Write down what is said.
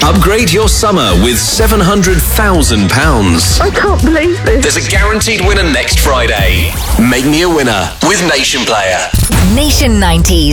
Upgrade your summer with £700,000. I can't believe this. There's a guaranteed winner next Friday. Make me a winner with Nation Player. Nation 90s.